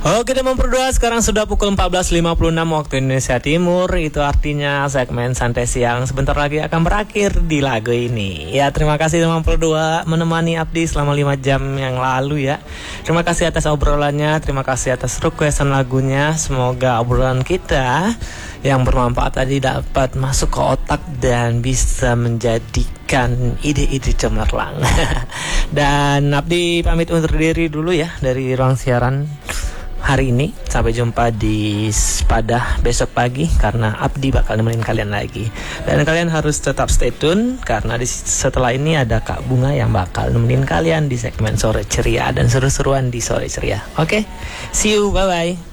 Oke teman berdua, sekarang sudah pukul 14.56 waktu Indonesia Timur. Itu artinya segmen Santai Siang sebentar lagi akan berakhir di lagu ini. Ya, terima kasih teman berdua menemani Abdi selama 5 jam yang lalu ya. Terima kasih atas obrolannya, terima kasih atas requestan lagunya. Semoga obrolan kita yang bermanfaat tadi dapat masuk ke otak dan bisa menjadikan ide-ide cemerlang. Dan Abdi pamit undur diri dulu ya dari ruang siaran hari ini. Sampai jumpa di pada besok pagi karena Abdi bakal nemenin kalian lagi. Dan kalian harus tetap stay tune karena setelah ini ada Kak Bunga yang bakal nemenin kalian di segmen Sore Ceria dan seru-seruan di Sore Ceria. Oke, see you, bye-bye.